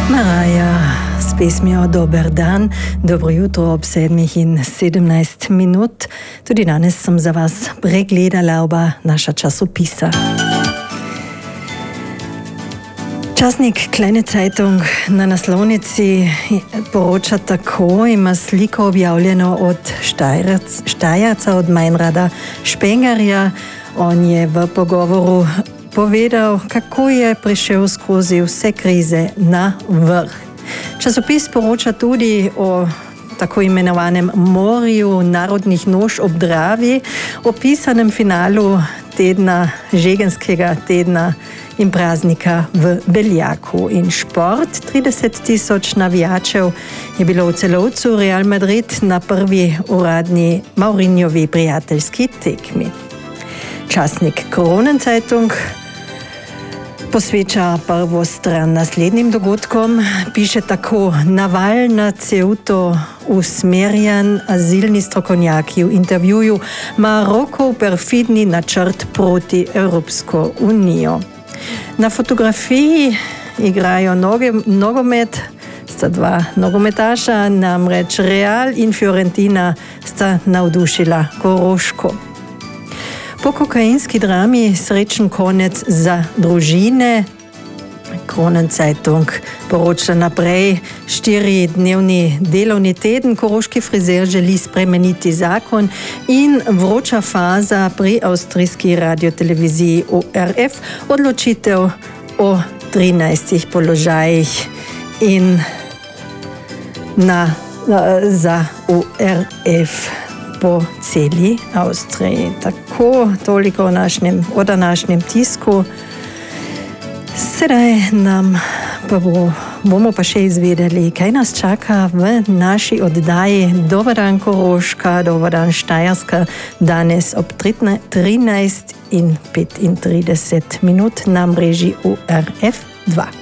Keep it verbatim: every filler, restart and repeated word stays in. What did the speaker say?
Maraja s pesmijo Dober dan, dobro jutro ob sedmih in sedemnajst minut. Tudi danes sem za vas pregledala oba naša časopisa. Časnik Kleine Zeitung na naslovnici poroča tako, ima sliko objavljeno od Štajerc, Štajerca, od Meinrada Špengarja. On je v pogovoru povedal, kako je prišel skozi vse krize na vrh. Časopis poroča tudi o tako imenovanem morju narodnih noš ob Dravi, o pisanem finalu tedna, žegenskega tedna in praznika v Beljaku. In šport, trideset tisoč navijačev je bilo v Celovcu, Real Madrid na prvi uradni Mourinhovi prijateljski tekmi. Časnik Kronenzeitung posveča prvo stran naslednjim dogodkom. Piše tako: naval na Ceuto usmerjen azilni strokovnjaki v intervjuju, Marokov perfidni načrt proti Evropsko unijo. Na fotografiji igrajo noge, nogomet, sta dva nogometaša, namreč Real in Fiorentina sta navdušila Koroško. Po kokainski drami srečen konec za družine. Kronenzeitung poroča naprej: štiridnevni delovni teden, koroški frizer želi spremeniti zakon in vroča faza pri avstrijski radioteleviziji O R F, odločitev o trinajstih položajih in na, za O R F po celi Avstriji. Tako, toliko o, našnem, o današnjem tisku. Sedaj nam pa bo, bomo pa še izvedeli, kaj nas čaka v naši oddaji Dober dan Koroška, Dober dan Štajerska, danes ob trinajst in petintrideset minut na mreži O R F dva.